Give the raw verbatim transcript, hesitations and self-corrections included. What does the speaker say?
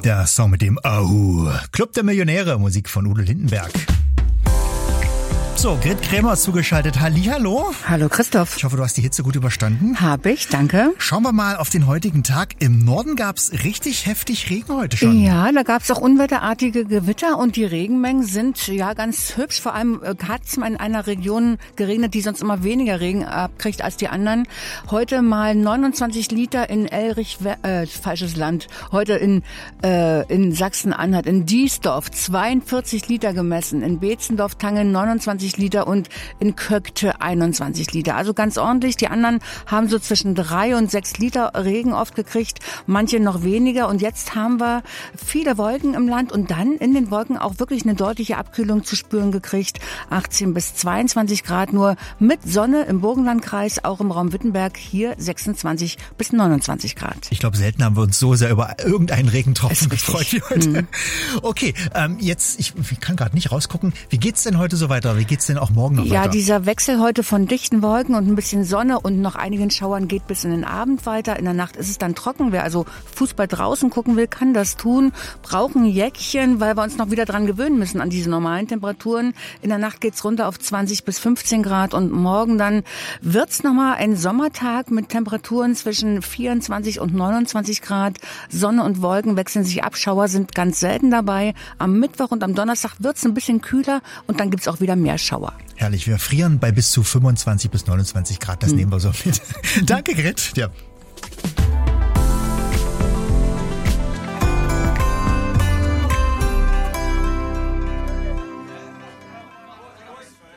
Der Song mit dem Ahu. Club der Millionäre, Musik von Udo Lindenberg. So, Grit Krämer ist zugeschaltet. Hallihallo. Hallo Christoph. Ich hoffe, du hast die Hitze gut überstanden. Hab ich, danke. Schauen wir mal auf den heutigen Tag. Im Norden gab's richtig heftig Regen heute schon. Ja, da gab's auch unwetterartige Gewitter und die Regenmengen sind ja ganz hübsch. Vor allem hat's mal in einer Region geregnet, die sonst immer weniger Regen abkriegt als die anderen. Heute mal neunundzwanzig Liter in Elrich, äh, falsches Land. Heute in, äh, in Sachsen-Anhalt, in Diesdorf zweiundvierzig Liter gemessen. In Beetzendorf-Tangen neunundzwanzig Liter und in Köckte einundzwanzig Liter. Also ganz ordentlich. Die anderen haben so zwischen drei und sechs Liter Regen oft gekriegt, manche noch weniger. Und jetzt haben wir viele Wolken im Land und dann in den Wolken auch wirklich eine deutliche Abkühlung zu spüren gekriegt. achtzehn bis zweiundzwanzig Grad nur mit Sonne im Burgenlandkreis, auch im Raum Wittenberg. Hier sechsundzwanzig bis neunundzwanzig Grad. Ich glaube, selten haben wir uns so sehr über irgendeinen Regentropfen gefreut wie heute. Mhm. Okay, ähm, jetzt, ich, ich kann gerade nicht rausgucken. Wie geht's denn heute so weiter? Wie geht's denn auch morgen noch weiter? Ja, dieser Wechsel heute von dichten Wolken und ein bisschen Sonne und noch einigen Schauern geht bis in den Abend weiter. In der Nacht ist es dann trocken. Wer also Fußball draußen gucken will, kann das tun. Brauchen ein Jäckchen, weil wir uns noch wieder dran gewöhnen müssen an diese normalen Temperaturen. In der Nacht geht's runter auf zwanzig bis fünfzehn Grad und morgen dann wird's nochmal ein Sommertag mit Temperaturen zwischen vierundzwanzig und neunundzwanzig Grad. Sonne und Wolken wechseln sich ab. Schauer sind ganz selten dabei. Am Mittwoch und am Donnerstag wird's ein bisschen kühler und dann gibt's auch wieder mehr Schauer. Herrlich, wir frieren bei bis zu fünfundzwanzig bis neunundzwanzig Grad, das hm. nehmen wir so mit. Danke, Grit. Ja.